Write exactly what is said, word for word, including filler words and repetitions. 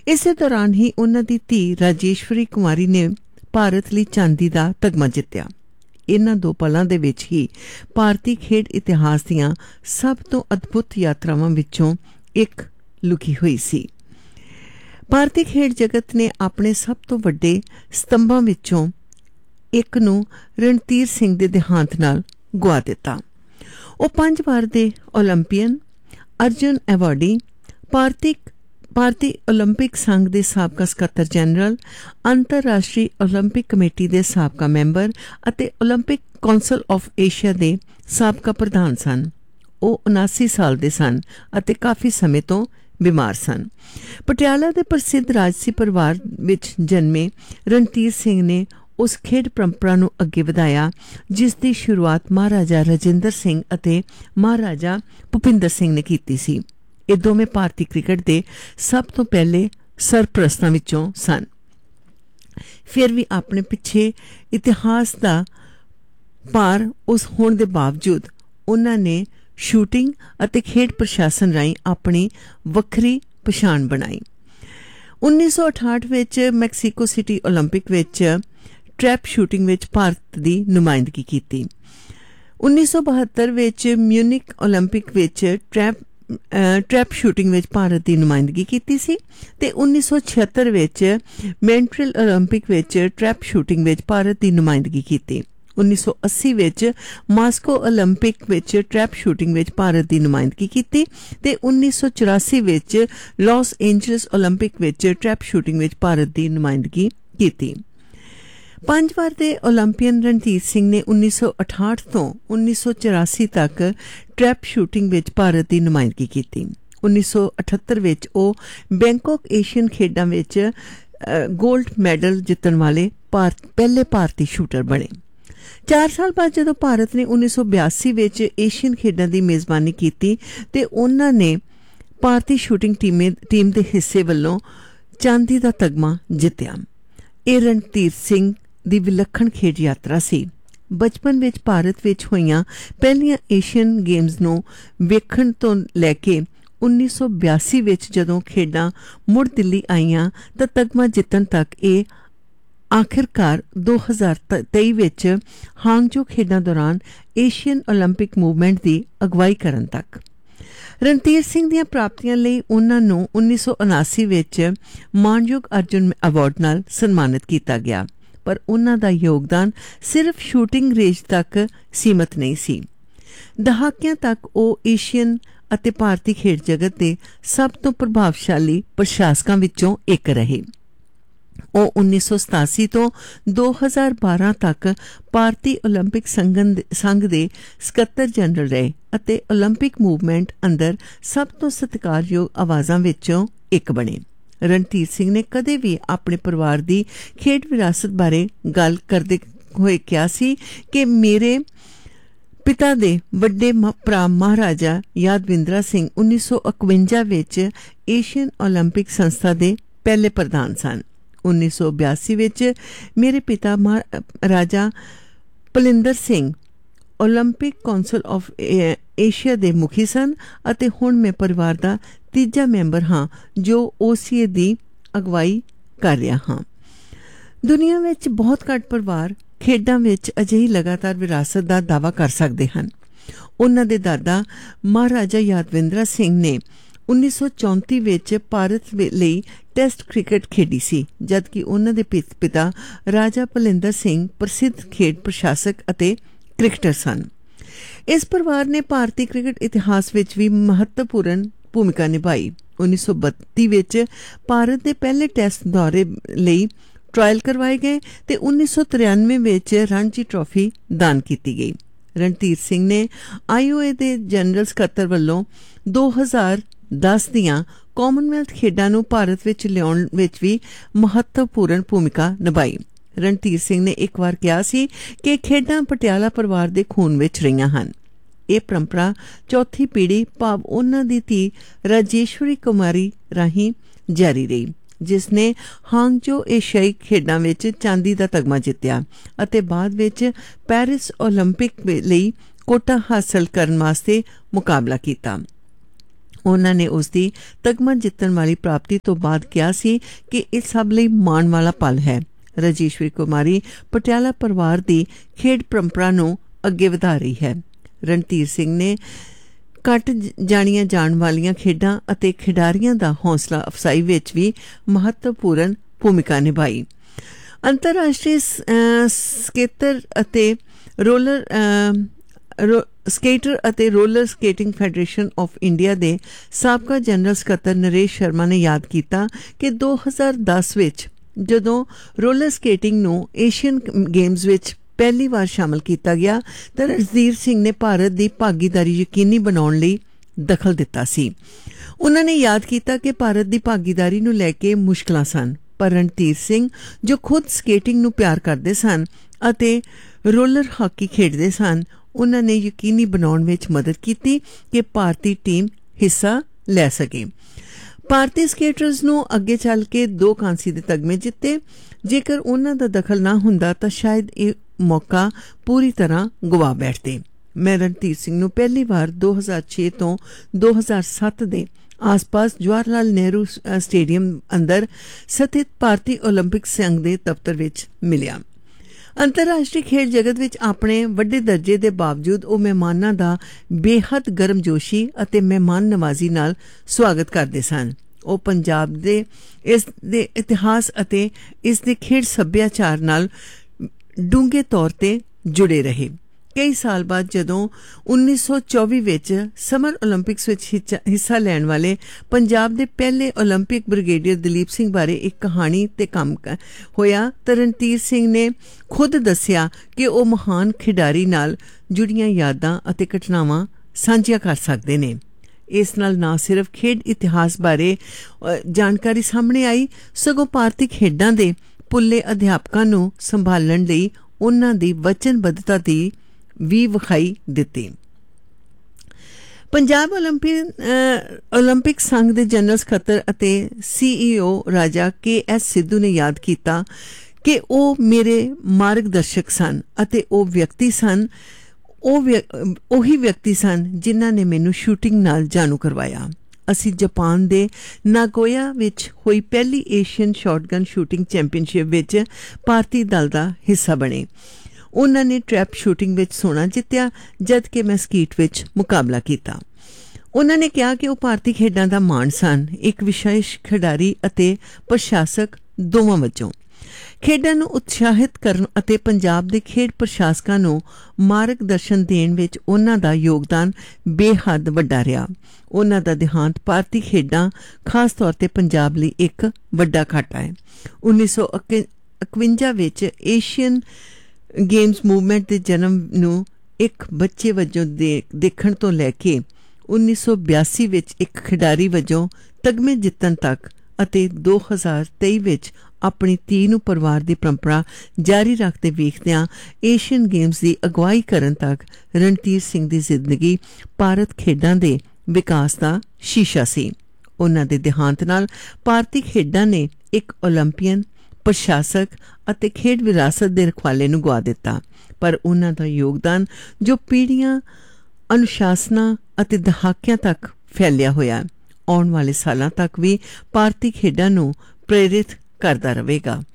ਇਸੇ ਦੌਰਾਨ ਹੀ ਉਹਨਾਂ ਦੀ ਧੀ ਰਾਜੇਸ਼ਵਰੀ ਕੁਮਾਰੀ ਨੇ ਭਾਰਤ ਲਈ ਚਾਂਦੀ ਦਾ ਤਗਮਾ ਜਿੱਤਿਆ। ਇਹਨਾਂ ਦੋ ਪਲਾਂ ਦੇ ਵਿੱਚ ਹੀ ਭਾਰਤੀ ਖੇਡ ਇਤਿਹਾਸ ਦੀਆਂ ਸਭ ਤੋਂ ਅਦਭੁਤ ਯਾਤਰਾਵਾਂ ਵਿੱਚੋਂ ਇੱਕ ਲੁਕੀ ਹੋਈ ਸੀ। ਭਾਰਤੀ ਖੇਡ ਜਗਤ ਨੇ ਆਪਣੇ ਸਭ ਤੋਂ ਵੱਡੇ ਸਤੰਭਾਂ ਵਿੱਚੋਂ ਇੱਕ ਨੂੰ ਰਣਧੀਰ ਸਿੰਘ ਦੇ ਦੇਹਾਂਤ ਨਾਲ ਗੁਆ ਦਿੱਤਾ। ਉਹ ਪੰਜ ਵਾਰ ਦੇ ਓਲੰਪੀਅਨ, ਅਰਜੁਨ ਐਵਾਰਡੀ, ਭਾਰਤੀ ਭਾਰਤੀ ਓਲੰਪਿਕ ਸੰਘ ਦੇ ਸਾਬਕਾ ਸਕੱਤਰ ਜਨਰਲ, ਅੰਤਰਰਾਸ਼ਟਰੀ ਓਲੰਪਿਕ ਕਮੇਟੀ ਦੇ ਸਾਬਕਾ ਮੈਂਬਰ ਅਤੇ ਓਲੰਪਿਕ ਕੌਂਸਲ ਆਫ ਏਸ਼ੀਆ ਦੇ ਸਾਬਕਾ ਪ੍ਰਧਾਨ ਸਨ। ਉਹ ਉਨਾਸੀ ਸਾਲ ਦੇ ਸਨ ਅਤੇ ਕਾਫੀ ਸਮੇਂ ਤੋਂ ਬਿਮਾਰ ਸਨ। ਪਟਿਆਲਾ ਦੇ ਪ੍ਰਸਿੱਧ ਰਾਜਸੀ ਪਰਿਵਾਰ ਵਿੱਚ ਜਨਮੇ ਰਣਧੀਰ ਸਿੰਘ ਨੇ ਉਸ ਖੇਡ ਪਰੰਪਰਾ ਨੂੰ ਅੱਗੇ ਵਧਾਇਆ ਜਿਸ ਦੀ ਸ਼ੁਰੂਆਤ ਮਹਾਰਾਜਾ ਰਜਿੰਦਰ ਸਿੰਘ ਅਤੇ ਮਹਾਰਾਜਾ ਭੁਪਿੰਦਰ ਸਿੰਘ ਨੇ ਕੀਤੀ ਸੀ। ਇਹ ਦੋਵੇਂ ਭਾਰਤੀ ਕ੍ਰਿਕਟ ਦੇ ਸਭ ਤੋਂ ਪਹਿਲੇ ਸਰਪ੍ਰਸਤਾਂ ਵਿੱਚੋਂ ਸਨ। ਫਿਰ ਵੀ ਆਪਣੇ ਪਿੱਛੇ ਇਤਿਹਾਸ ਦਾ ਭਾਰ ਉਸ ਹੋਣ ਦੇ ਬਾਵਜੂਦ ਉਹਨਾਂ ਨੇ ਸ਼ੂਟਿੰਗ ਅਤੇ ਖੇਡ ਪ੍ਰਸ਼ਾਸਨ ਰਾਹੀਂ ਆਪਣੀ ਵੱਖਰੀ ਪਛਾਣ ਬਣਾਈ। ਉੱਨੀ ਸੌ ਅਠਾਹਠ ਵਿੱਚ ਮੈਕਸੀਕੋ ਸਿਟੀ ਓਲੰਪਿਕ ਵਿੱਚ ਟਰੈਪ ਸ਼ੂਟਿੰਗ ਵਿੱਚ ਭਾਰਤ ਦੀ ਨੁਮਾਇੰਦਗੀ ਕੀਤੀ। ਉੱਨੀ ਸੌ ਬਹੱਤਰ ਵਿੱਚ ਮਿਊਨਿਕ ਓਲੰਪਿਕ ਵਿੱਚ ਟਰੈਪ ਟਰੈਪ ਸ਼ੂਟਿੰਗ ਵਿੱਚ ਭਾਰਤ ਦੀ ਨੁਮਾਇੰਦਗੀ ਕੀਤੀ ਸੀ ਤੇ ਉੱਨੀ ਸੌ ਛਿਹੱਤਰ ਵਿੱਚ ਮੌਂਟਰੀਅਲ ਓਲੰਪਿਕ ਵਿੱਚ ਟਰੈਪ ਸ਼ੂਟਿੰਗ ਵਿੱਚ ਭਾਰਤ ਦੀ ਨੁਮਾਇੰਦਗੀ ਕੀਤੀ। ਉੱਨੀ ਸੌ ਅੱਸੀ ਵਿੱਚ ਮਾਸਕੋ ਓਲੰਪਿਕ ਵਿੱਚ ਟਰੈਪ ਸ਼ੂਟਿੰਗ ਵਿੱਚ ਭਾਰਤ ਦੀ ਨੁਮਾਇੰਦਗੀ ਕੀਤੀ ਤੇ ਉੱਨੀ ਸੌ ਚੁਰਾਸੀ ਵਿੱਚ ਲਾਸ ਏਂਜਲਸ ਓਲੰਪਿਕ ਵਿੱਚ ਟਰੈਪ ਸ਼ੂਟਿੰਗ ਵਿੱਚ ਭਾਰਤ ਦੀ ਨੁਮਾਇੰਦਗੀ ਕੀਤੀ। ਪੰਜ ਵਾਰ ਦੇ ਓਲੰਪੀਅਨ ਰਣਧੀਰ ਸਿੰਘ ਨੇ ਉੱਨੀ ਸੌ ਅਠਾਹਠ ਤੋਂ ਉੱਨੀ ਸੌ ਚੁਰਾਸੀ ਤੱਕ ਟਰੈਪ ਸ਼ੂਟਿੰਗ ਵਿੱਚ ਭਾਰਤ ਦੀ ਨੁਮਾਇੰਦਗੀ ਕੀਤੀ। ਉੱਨੀ ਸੌ ਅਠੱਤਰ ਵਿੱਚ ਉਹ ਬੈਂਕਾਕ ਏਸ਼ੀਅਨ ਖੇਡਾਂ ਵਿੱਚ ਗੋਲਡ ਮੈਡਲ ਜਿੱਤਣ ਵਾਲੇ ਪਹਿਲੇ ਭਾਰਤੀ ਸ਼ੂਟਰ ਬਣੇ। ਚਾਰ ਸਾਲ ਬਾਅਦ ਜਦੋਂ ਭਾਰਤ ਨੇ ਉੱਨੀ ਸੌ ਬਿਆਸੀ ਵਿੱਚ ਏਸ਼ੀਅਨ ਖੇਡਾਂ ਦੀ ਮੇਜ਼ਬਾਨੀ ਕੀਤੀ ਤੇ ਉਹਨਾਂ ਨੇ ਭਾਰਤੀ ਸ਼ੂਟਿੰਗ ਟੀਮ ਦੇ ਹਿੱਸੇ ਵੱਲੋਂ ਚਾਂਦੀ ਦਾ ਤਗਮਾ ਜਿੱਤਿਆ। ਇਹ ਰਣਧੀਰ ਸਿੰਘ ਦੀ ਵਿਲੱਖਣ ਖੇਡ ਯਾਤਰਾ ਸੀ। ਬਚਪਨ ਵਿੱਚ ਭਾਰਤ ਵਿੱਚ ਹੋਈਆਂ ਪਹਿਲੀਆਂ ਏਸ਼ੀਅਨ ਗੇਮਜ਼ ਨੂੰ ਵੇਖਣ ਤੋਂ ਲੈ ਕੇ ਉੱਨੀ ਸੌ ਬਿਆਸੀ ਵਿੱਚ ਜਦੋਂ ਖੇਡਾਂ ਮੁੜ ਦਿੱਲੀ ਆਈਆਂ ਤਾਂ ਤਗਮਾ ਜਿੱਤਣ ਤੱਕ ਇਹ ਆਖਿਰਕਾਰ ਦੋ ਹਜ਼ਾਰ ਤੇਈ ਵਿੱਚ ਹਾਂਗਝੋ ਖੇਡਾਂ ਦੌਰਾਨ ਏਸ਼ੀਅਨ ਓਲੰਪਿਕ ਮੂਵਮੈਂਟ ਦੀ ਅਗਵਾਈ ਕਰਨ ਤੱਕ। ਰਣਧੀਰ ਸਿੰਘ ਦੀਆਂ ਪ੍ਰਾਪਤੀਆਂ ਲਈ ਉਹਨਾਂ ਨੂੰ ਉੱਨੀ ਸੌ ਉਨਾਸੀ ਵਿੱਚ ਮਾਣਯੋਗ ਅਰਜੁਨ ਅਵਾਰਡ ਨਾਲ ਸਨਮਾਨਿਤ ਕੀਤਾ ਗਿਆ ਪਰ ਉਹਨਾਂ ਦਾ ਯੋਗਦਾਨ ਸਿਰਫ ਸ਼ੂਟਿੰਗ ਰੇਂਜ ਤੱਕ ਸੀਮਤ ਨਹੀਂ ਸੀ। ਦਹਾਕਿਆਂ ਤੱਕ ਉਹ ਏਸ਼ੀਅਨ ਅਤੇ ਭਾਰਤੀ ਖੇਡ ਜਗਤ ਦੇ ਸਭ ਤੋਂ ਪ੍ਰਭਾਵਸ਼ਾਲੀ ਪ੍ਰਸ਼ਾਸਕਾਂ ਵਿੱਚੋਂ ਇੱਕ ਰਹੇ। ਉਹ ਉੱਨੀ ਸੌ ਸਤਾਸੀ ਤੋਂ ਦੋ ਹਜ਼ਾਰ ਬਾਰਾਂ ਤੱਕ ਭਾਰਤੀ ਓਲੰਪਿਕ ਸੰਘ ਦੇ ਸਕੱਤਰ ਜਨਰਲ ਰਹੇ ਅਤੇ ਓਲੰਪਿਕ ਮੂਵਮੈਂਟ ਅੰਦਰ ਸਭ ਤੋਂ ਸਤਿਕਾਰਯੋਗ ਆਵਾਜ਼ਾਂ ਵਿੱਚੋਂ ਇੱਕ ਬਣੇ। ਰਣਧੀਰ ਸਿੰਘ ਨੇ ਕਦੇ ਵੀ ਆਪਣੇ ਪਰਿਵਾਰ ਦੀ ਖੇਡ ਵਿਰਾਸਤ ਬਾਰੇ ਗੱਲ ਕਰਦੇ ਹੋਏ ਕਿਹਾ ਸੀ ਕਿ ਮੇਰੇ ਪਿਤਾ ਦੇ ਵੱਡੇ ਭਰਾ ਮਹਾਰਾਜਾ ਯਾਦਵਿੰਦਰਾ ਸਿੰਘ ਉੱਨੀ ਸੌ ਇਕਵੰਜਾ ਵਿੱਚ ਏਸ਼ੀਅਨ ਓਲੰਪਿਕ ਸੰਸਥਾ ਦੇ ਪਹਿਲੇ ਪ੍ਰਧਾਨ ਸਨ। ਉੱਨੀ ਸੌ ਬਿਆਸੀ ਵਿੱਚ ਮੇਰੇ ਪਿਤਾ Maharaja Bhalinder Singh Olympic council of Asia ਦੇ ਮੁਖੀ ਸਨ ਅਤੇ ਹੁਣ ਮੈਂ ਪਰਿਵਾਰ ਦਾ ਤੀਜਾ ਮੈਂਬਰ ਹਾਂ ਜੋ ਓ ਸੀ ਏ ਦੀ ਅਗਵਾਈ ਕਰ ਰਿਹਾ ਹਾਂ। ਦੁਨੀਆ ਵਿੱਚ ਬਹੁਤ ਘੱਟ ਪਰਿਵਾਰ ਖੇਡਾਂ ਵਿੱਚ ਅਜਿਹੀ ਲਗਾਤਾਰ ਵਿਰਾਸਤ ਦਾ ਦਾਅਵਾ ਕਰ ਸਕਦੇ ਹਨ। ਉਹਨਾਂ ਦੇ ਦਾਦਾ ਮਹਾਰਾਜਾ ਯਾਦਵਿੰਦਰਾ ਸਿੰਘ ਨੇ ਉੱਨੀ ਸੌ ਚੌਂਤੀ ਵਿੱਚ ਭਾਰਤ ਲਈ ਟੈਸਟ ਕ੍ਰਿਕਟ ਖੇਡੀ ਸੀ ਜਦਕਿ ਉਹਨਾਂ ਦੇ ਪਿਤਾ ਰਾਜਾ ਭਲਿੰਦਰ ਸਿੰਘ ਪ੍ਰਸਿੱਧ ਖੇਡ ਪ੍ਰਸ਼ਾਸਕ ਅਤੇ ਕ੍ਰਿਕਟਰ ਸਨ। ਇਸ ਪਰਿਵਾਰ ਨੇ ਭਾਰਤੀ ਕ੍ਰਿਕਟ ਇਤਿਹਾਸ ਵਿੱਚ ਵੀ ਮਹੱਤਵਪੂਰਨ ਭੂਮਿਕਾ ਨਿਭਾਈ। ਉੱਨੀ ਸੌ ਬੱਤੀ ਵਿੱਚ ਭਾਰਤ ਦੇ ਪਹਿਲੇ ਟੈਸਟ ਦੌਰੇ ਲਈ ਟਰਾਇਲ ਕਰਵਾਏ ਗਏ ਤੇ ਉੱਨੀ ਸੌ ਤਰਿਆਨਵੇਂ ਵਿੱਚ ਰਣਜੀ ਟਰਾਫੀ ਦਾਨ ਕੀਤੀ ਗਈ। ਰਣਧੀਰ ਸਿੰਘ ਨੇ ਆਈ ਓ ਏ ਦੇ ਜਨਰਲ ਸਕੱਤਰ ਵੱਲੋਂ ਦੋ ਹਜ਼ਾਰ ਦਸ ਦੀਆਂ ਕਾਮਨਵੈਲਥ ਖੇਡਾਂ ਨੂੰ ਭਾਰਤ ਵਿੱਚ ਲਿਆਉਣ ਵਿੱਚ ਵੀ ਮਹੱਤਵਪੂਰਨ ਭੂਮਿਕਾ ਨਿਭਾਈ। ਰਣਧੀਰ ਸਿੰਘ ਨੇ ਇੱਕ ਵਾਰ ਕਿਹਾ ਸੀ ਕਿ ਖੇਡਾਂ ਪਟਿਆਲਾ ਪਰਿਵਾਰ ਦੇ ਖੂਨ ਵਿੱਚ ਰਹੀਆਂ ਹਨ। ਇਹ ਪਰੰਪਰਾ ਚੌਥੀ ਪੀੜ੍ਹੀ ਭਾਵ ਉਹਨਾਂ ਦੀ ਧੀ ਰਾਜੇਸ਼ਵਰੀ ਕੁਮਾਰੀ ਰਾਹੀਂ ਜਾਰੀ ਰਹੀ ਜਿਸ ਨੇ ਹਾਂਗਝੋ ਏਸ਼ੀਆਈ ਖੇਡਾਂ ਵਿੱਚ ਚਾਂਦੀ ਦਾ ਤਗਮਾ ਜਿੱਤਿਆ ਅਤੇ ਬਾਅਦ ਵਿੱਚ ਪੈਰਿਸ ਓਲੰਪਿਕ ਲਈ ਕੋਟਾ ਹਾਸਲ ਕਰਨ ਵਾਸਤੇ ਮੁਕਾਬਲਾ ਕੀਤਾ। ਉਹਨਾਂ ਨੇ ਉਸ ਦੀ ਤਗਮਾ ਜਿੱਤਣ ਵਾਲੀ ਪ੍ਰਾਪਤੀ ਤੋਂ ਬਾਅਦ ਕਿਹਾ ਸੀ ਕਿ ਇਹ ਸਭ ਲਈ ਮਾਣ ਵਾਲਾ ਪਲ ਹੈ। ਰਾਜੇਸ਼ਵਰੀ ਕੁਮਾਰੀ ਪਟਿਆਲਾ ਪਰਿਵਾਰ ਦੀ ਖੇਡ ਪਰੰਪਰਾ ਨੂੰ ਅੱਗੇ ਵਧਾ ਰਹੀ ਹੈ। ਰਣਧੀਰ ਸਿੰਘ ਨੇ ਘੱਟ ਜਾਣੀਆਂ ਜਾਣ ਵਾਲੀਆਂ ਖੇਡਾਂ ਅਤੇ ਖਿਡਾਰੀਆਂ ਦਾ ਹੌਸਲਾ ਅਫਸਾਈ ਵਿੱਚ ਵੀ ਮਹੱਤਵਪੂਰਨ ਭੂਮਿਕਾ ਨਿਭਾਈ। ਅੰਤਰਰਾਸ਼ਟਰੀ ਸਕੇਟਰ ਅਤੇ ਰੋਲਰ ਸਕੇਟਰ ਅਤੇ roller skating federation of India ਦੇ ਸਾਬਕਾ ਜਨਰਲ ਸਕੱਤਰ ਨਰੇਸ਼ ਸ਼ਰਮਾ ਨੇ ਯਾਦ ਕੀਤਾ ਕਿ ਦੋ ਹਜ਼ਾਰ ਦਸ ਵਿੱਚ ਜਦੋਂ ਰੋਲਰ ਸਕੇਟਿੰਗ ਨੂੰ ਏਸ਼ੀਅਨ ਗੇਮਜ਼ ਵਿੱਚ ਪਹਿਲੀ ਵਾਰ ਸ਼ਾਮਲ ਕੀਤਾ ਗਿਆ ਤਾਂ ਰਣਧੀਰ ਸਿੰਘ ਨੇ ਭਾਰਤ ਦੀ ਭਾਗੀਦਾਰੀ ਯਕੀਨੀ ਬਣਾਉਣ ਲਈ ਦਖਲ ਦਿੱਤਾ ਸੀ। ਉਹਨਾਂ ਨੇ ਯਾਦ ਕੀਤਾ ਕਿ ਭਾਰਤ ਦੀ ਭਾਗੀਦਾਰੀ ਨੂੰ ਲੈ ਕੇ ਮੁਸ਼ਕਲਾਂ ਸਨ, ਪਰ ਰਣਧੀਰ ਸਿੰਘ ਜੋ ਖੁਦ ਸਕੇਟਿੰਗ ਨੂੰ ਪਿਆਰ ਕਰਦੇ ਸਨ ਅਤੇ ਰੋਲਰ ਹਾਕੀ ਖੇਡਦੇ ਸਨ, ਉਹਨਾਂ ਨੇ ਯਕੀਨੀ ਬਣਾਉਣ ਵਿੱਚ ਮਦਦ ਕੀਤੀ ਕਿ ਭਾਰਤੀ ਟੀਮ ਹਿੱਸਾ ਲੈ ਸਕੇ। ਭਾਰਤੀ ਸਕੇਟਰਜ਼ ਨੂੰ ਅੱਗੇ ਚੱਲ ਕੇ ਦੋ ਕਾਂਸੀ ਦੇ ਤਗਮੇ ਜਿੱਤੇ। ਜੇਕਰ ਉਹਨਾਂ ਦਾ ਦਖਲ ਨਾ ਹੁੰਦਾ ਤਾਂ ਸ਼ਾਇਦ ਇਹ ਮੌਕਾ ਪੂਰੀ ਤਰ੍ਹਾਂ ਗਵਾ ਬੈਠਦੇ। ਮੈਂ ਰਣਧੀਰ ਸਿੰਘ ਨੂੰ ਪਹਿਲੀ ਵਾਰ ਦੋ ਹਜ਼ਾਰ ਛੇ ਤੋਂ ਦੋ ਹਜ਼ਾਰ ਸੱਤ ਦੇ ਆਸ-ਪਾਸ ਜਵਾਹਰ ਲਾਲ ਨਹਿਰੂ ਸਟੇਡੀਅਮ ਅੰਦਰ ਸਥਿਤ ਭਾਰਤੀ ਓਲੰਪਿਕ ਸੰਘ ਦੇ ਦਫ਼ਤਰ ਵਿੱਚ ਮਿਲਿਆ। ਅੰਤਰਰਾਸ਼ਟਰੀ ਖੇਡ ਜਗਤ ਵਿੱਚ ਆਪਣੇ ਵੱਡੇ ਦਰਜੇ ਦੇ ਬਾਵਜੂਦ ਉਹ ਮਹਿਮਾਨਾਂ ਦਾ ਬੇਹੱਦ ਗਰਮਜੋਸ਼ੀ ਅਤੇ ਮਹਿਮਾਨ ਨਵਾਜ਼ੀ ਨਾਲ ਸਵਾਗਤ ਕਰਦੇ ਸਨ। ਉਹ ਪੰਜਾਬ ਦੇ ਇਸ ਦੇ ਇਤਿਹਾਸ ਅਤੇ ਇਸ ਦੇ ਖੇਡ ਸੱਭਿਆਚਾਰ ਨਾਲ ਡੂੰਘੇ ਤੌਰ ਤੇ ਜੁੜੇ ਰਹੇ। ਕਈ ਸਾਲ ਬਾਅਦ ਜਦੋਂ ਉੱਨੀ ਸੌ ਚੌਵੀ ਵਿੱਚ ਸਮਰ ਓਲੰਪਿਕਸ ਵਿੱਚ ਹਿੱਸਾ ਲੈਣ ਵਾਲੇ ਪੰਜਾਬ ਦੇ ਪਹਿਲੇ ਓਲੰਪਿਕ ਬ੍ਰਿਗੇਡੀਅਰ ਦਲੀਪ ਸਿੰਘ ਬਾਰੇ ਇੱਕ ਕਹਾਣੀ ਤੇ ਕੰਮ ਹੋਇਆ ਤਾਂ ਰਣਧੀਰ ਸਿੰਘ ਨੇ ਖੁਦ ਦੱਸਿਆ ਕਿ ਉਹ ਮਹਾਨ ਖਿਡਾਰੀ ਨਾਲ ਜੁੜੀਆਂ ਯਾਦਾਂ ਅਤੇ ਘਟਨਾਵਾਂ ਸਾਂਝੀਆਂ ਕਰ ਸਕਦੇ ਨੇ। ਇਸ ਨਾਲ ਨਾ ਸਿਰਫ ਖੇਡ ਇਤਿਹਾਸ ਬਾਰੇ ਜਾਣਕਾਰੀ ਸਾਹਮਣੇ ਆਈ, ਸਗੋਂ ਭਾਰਤੀ ਖੇਡਾਂ ਦੇ ਪੁੱਲੇ ਅਧਿਆਪਕਾਂ ਨੂੰ ਸੰਭਾਲਣ ਲਈ ਉਹਨਾਂ ਦੀ ਵਚਨਬੱਧਤਾ ਦੀ ਵੀ ਵਿਖਾਈ ਦਿੱਤੀ। ਪੰਜਾਬ ਓਲੰਪਿਕ ਓਲੰਪਿਕ ਸੰਘ ਦੇ ਜਨਰਲ ਸਕੱਤਰ ਅਤੇ ਸੀਈਓ ਰਾਜਾ ਕੇ ਐਸ ਸਿੱਧੂ ਨੇ ਯਾਦ ਕੀਤਾ ਕਿ ਉਹ ਮੇਰੇ ਮਾਰਗਦਰਸ਼ਕ ਸਨ ਅਤੇ ਉਹ ਵਿਅਕਤੀ ਸਨ ਉਹ ਉਹੀ ਵਿਅਕਤੀ ਸਨ ਜਿਨ੍ਹਾਂ ਨੇ ਮੈਨੂੰ ਸ਼ੂਟਿੰਗ ਨਾਲ ਜਾਣੂ ਕਰਵਾਇਆ। ਅਸੀਂ ਜਾਪਾਨ ਦੇ ਨਾਗੋਇਆ ਵਿੱਚ ਹੋਈ ਪਹਿਲੀ ਏਸ਼ੀਅਨ ਸ਼ਾਟਗਨ ਸ਼ੂਟਿੰਗ ਚੈਂਪੀਅਨਸ਼ਿਪ ਵਿੱਚ ਭਾਰਤੀ ਦਲ ਦਾ ਹਿੱਸਾ ਬਣੇ। ਉਹਨਾਂ ਨੇ ਟ੍ਰੈਪ ਸ਼ੂਟਿੰਗ ਵਿੱਚ ਸੋਨਾ ਜਿੱਤਿਆ ਜਦ ਕਿ ਮੈਂ ਸਕੀਟ ਵਿੱਚ ਮੁਕਾਬਲਾ ਕੀਤਾ। ਉਹਨਾਂ ਨੇ ਕਿਹਾ ਕਿ ਉਹ ਭਾਰਤੀ ਖੇਡਾਂ ਦਾ ਮਾਣ ਸਨ, ਇੱਕ ਵਿਸ਼ੇਸ਼ ਖਿਡਾਰੀ ਅਤੇ ਪ੍ਰਸ਼ਾਸਕ ਦੋਵਾਂ ਵਜੋਂ। ਖੇਡਾਂ ਨੂੰ ਉਤਸ਼ਾਹਿਤ ਕਰਨ ਅਤੇ ਪੰਜਾਬ ਦੇ ਖੇਡ ਪ੍ਰਸ਼ਾਸਕਾਂ ਨੂੰ ਮਾਰਗਦਰਸ਼ਨ ਦੇਣ ਵਿੱਚ ਉਹਨਾਂ ਦਾ ਯੋਗਦਾਨ ਬੇਹੱਦ ਵੱਡਾ ਰਿਹਾ। ਉਹਨਾਂ ਦਾ ਦੇਹਾਂਤ ਭਾਰਤੀ ਖੇਡਾਂ ਖਾਸ ਤੌਰ ਤੇ ਪੰਜਾਬ ਲਈ ਇੱਕ ਵੱਡਾ ਘਾਟਾ ਹੈ। ਉੱਨੀ ਸੌ ਇਕਵੰਜਾ ਵਿੱਚ ਏਸ਼ੀਅਨ ਗੇਮਸ ਮੂਵਮੈਂਟ ਦੇ ਜਨਮ ਨੂੰ ਇੱਕ ਬੱਚੇ ਵਜੋਂ ਦੇ ਦੇਖਣ ਤੋਂ ਲੈ ਕੇ ਉੱਨੀ ਸੌ ਬਿਆਸੀ ਵਿੱਚ ਇੱਕ ਖਿਡਾਰੀ ਵਜੋਂ ਤਗਮੇ ਜਿੱਤਣ ਤੱਕ ਅਤੇ ਦੋ ਹਜ਼ਾਰ ਤੇਈ ਵਿੱਚ ਆਪਣੀ ਧੀ ਨੂੰ ਪਰਿਵਾਰ ਦੀ ਪਰੰਪਰਾ ਜਾਰੀ ਰੱਖਦੇ ਵੇਖਦਿਆਂ ਏਸ਼ੀਅਨ ਗੇਮਸ ਦੀ ਅਗਵਾਈ ਕਰਨ ਤੱਕ ਰਣਧੀਰ ਸਿੰਘ ਦੀ ਜ਼ਿੰਦਗੀ ਭਾਰਤ ਖੇਡਾਂ ਦੇ ਵਿਕਾਸ ਦਾ ਸ਼ੀਸ਼ਾ ਸੀ। ਉਹਨਾਂ ਦੇ ਦੇਹਾਂਤ ਨਾਲ ਭਾਰਤੀ ਖੇਡਾਂ ਨੇ ਇੱਕ ਓਲੰਪੀਅਨ, ਪ੍ਰਸ਼ਾਸਕ ਅਤੇ ਖੇਡ ਵਿਰਾਸਤ ਦੇ ਰਖਵਾਲੇ ਨੂੰ ਗੁਆ ਦਿੱਤਾ, ਪਰ ਉਹਨਾਂ ਦਾ ਯੋਗਦਾਨ ਜੋ ਪੀੜ੍ਹੀਆਂ ਅਨੁਸ਼ਾਸਨਾਂ ਅਤੇ ਦਹਾਕਿਆਂ ਤੱਕ ਫੈਲਿਆ ਹੋਇਆ ਆਉਣ ਵਾਲੇ ਸਾਲਾਂ ਤੱਕ ਵੀ ਭਾਰਤੀ ਖੇਡਾਂ ਨੂੰ ਪ੍ਰੇਰਿਤ ਕਰਦਾ ਰਹੇਗਾ।